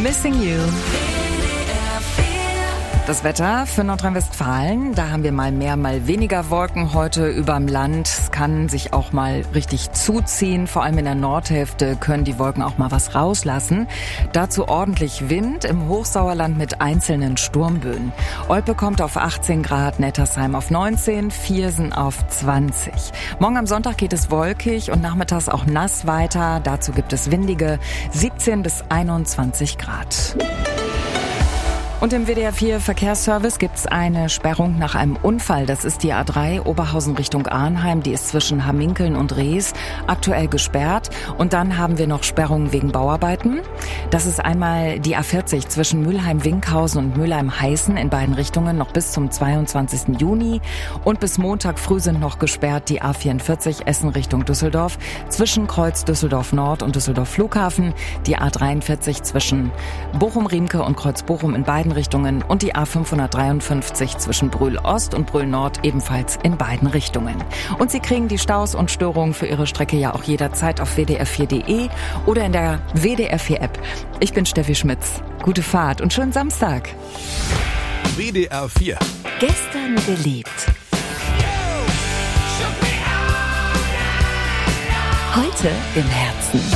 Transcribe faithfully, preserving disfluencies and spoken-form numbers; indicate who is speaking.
Speaker 1: Missing You. Das Wetter für Nordrhein-Westfalen, da haben wir mal mehr, mal weniger Wolken heute überm Land. Es kann sich auch mal richtig zuziehen. Vor allem in der Nordhälfte können die Wolken auch mal was rauslassen. Dazu ordentlich Wind im Hochsauerland mit einzelnen Sturmböen. Olpe kommt auf achtzehn Grad, Nettersheim auf neunzehn, Viersen auf zwanzig. Morgen am Sonntag geht es wolkig und nachmittags auch nass weiter. Dazu gibt es windige siebzehn bis einundzwanzig Grad. Und im W D R vier Verkehrsservice gibt's eine Sperrung nach einem Unfall. Das ist die A drei Oberhausen Richtung Arnheim. Die ist zwischen Hamminkeln und Rees aktuell gesperrt. Und dann haben wir noch Sperrungen wegen Bauarbeiten. Das ist einmal die A vierzig zwischen Mülheim-Winkhausen und Mülheim-Heißen in beiden Richtungen noch bis zum zweiundzwanzigsten Juni. Und bis Montag früh sind noch gesperrt die A vierundvierzig Essen Richtung Düsseldorf zwischen Kreuz Düsseldorf Nord und Düsseldorf Flughafen. Die A dreiundvierzig zwischen Bochum-Riemke und Kreuz Bochum in beiden Richtungen und die A fünfhundertdreiundfünfzig zwischen Brühl Ost und Brühl Nord ebenfalls in beiden Richtungen. Und Sie kriegen die Staus und Störungen für Ihre Strecke ja auch jederzeit auf w d r vier punkt de oder in der W D R vier App. Ich bin Steffi Schmitz. Gute Fahrt und schönen Samstag.
Speaker 2: W D R vier.
Speaker 1: Gestern geliebt. Heute im Herzen.